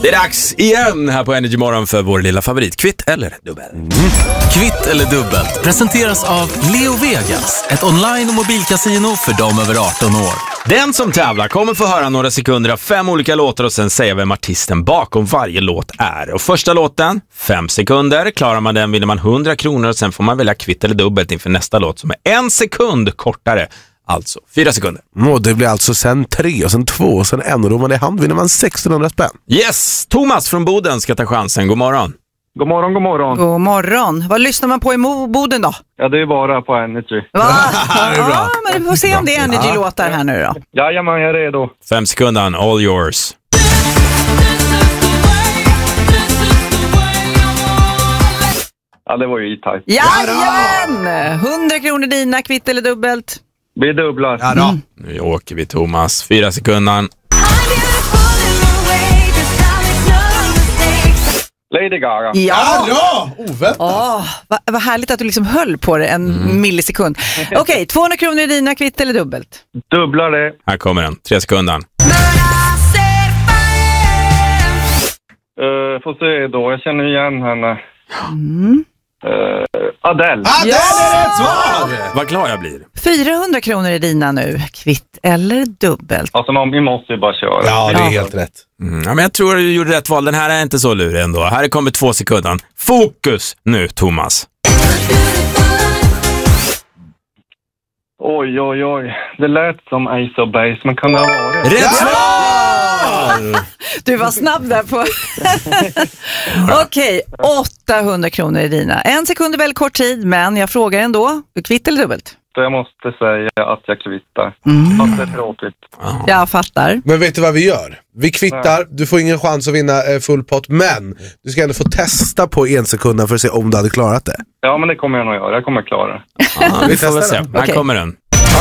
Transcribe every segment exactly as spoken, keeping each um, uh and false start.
Det är dags igen här på Energy Morgon för vår lilla favorit. Kvitt eller dubbel? Mm. Kvitt eller dubbelt presenteras av Leo Vegas, ett online- och mobilkasino för dem över arton år. Den som tävlar kommer få höra några sekunder av fem olika låtar och sen säga vem artisten bakom varje låt är. Och första låten, fem sekunder. Klarar man den vinner man hundra kronor och sen får man välja kvitt eller dubbelt inför nästa låt som är en sekund kortare. Alltså fyra sekunder. Och det blir alltså sen tre och sen två och sen en och då man i hand vinner man sextonhundra spänn. Yes, Thomas från Boden ska ta chansen. God morgon. God morgon, god morgon. God morgon. Vad lyssnar man på i Mo- Boden då? Ja, det är bara på Energy. Va? Det är bra. Ja, men vi får se om det är Energy-låtar här nu då. Jajamän, jag är redo. Fem sekunder, all yours. Ja, det var ju E-Type. Jajamän! hundra kronor dina, kvitt eller dubbelt? Vi dubblar. Ja då. Nu åker vi, Thomas. Fyra sekunder. Lady Gaga. Ja! Ja, oväntat. Åh, vad, vad härligt att du liksom höll på det en Mm. millisekund. Okej, okay, tvåhundra kronor är dina, kvitt eller dubbelt? Dubblar det. Här kommer den. Tre sekunder. Uh, får se då. Jag känner igen henne. Mm. Uh, Adele. Ah, det är rätt svar! Vad glad jag blir. fyrahundra kronor är dina nu, kvitt eller dubbelt? Alltså, man, vi måste ju bara köra. Ja, det är Ja. helt rätt. Mm, ja, men jag tror du gjorde rätt val. Den här är inte så lurig ändå. Här kommer två sekunder. Fokus nu, Thomas. Oj, oj, oj. Det lät som Ace of Base, men kan det ha varit? Rätt svar! Du var snabb där på... Okej, åttahundra kronor är dina. En sekund är väldigt kort tid, men jag frågar ändå. Kvitt eller dubbelt? Så jag måste säga att jag kvittar. Mm. Fast det är tråkigt. Jag fattar. Men vet du vad vi gör? Vi kvittar, du får ingen chans att vinna eh, full pott, men du ska ändå få testa på en sekund för att se om du hade klarat det. Ja, men det kommer jag nog göra. Jag kommer klara det. Ja, vi får väl se. testar Här Okej. kommer den.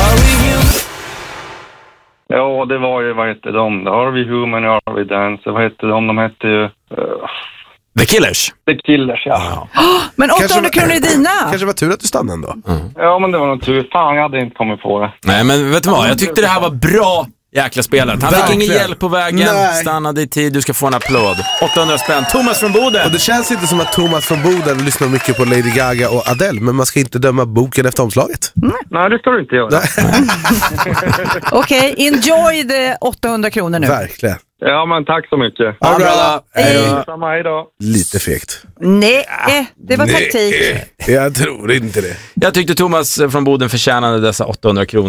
Ja, det var ju, vad hette de? Har vi Human, har vi Dance. Vad hette de? De hette ju... Uh, The Killers. The Killers, ja. Men åttahundra kronor är dina. Kanske var tur att du stannade ändå. Ja, men det var nog tur. Fan, jag hade inte kommit på det. Nej, men vet du vad? Jag tyckte det här var bra jäkla spelet. Han fick Verkligen. ingen hjälp på vägen. Nej. Stannade i tid. Du ska få en applåd. åttahundra spänn. Thomas från Boden. Och det känns inte som att Thomas från Boden lyssnar mycket på Lady Gaga och Adele, men man ska inte döma boken efter omslaget. Nej, det ska du inte göra. Okej, enjoy the åttahundra kronor nu. Verkligen. Ja, men tack så mycket. Ha det bra. Hej. Samma, hej då. Lite fegt. Nej, det var taktik. Jag tror inte det. Jag tyckte Thomas från Boden förtjänade dessa åttahundra kronor.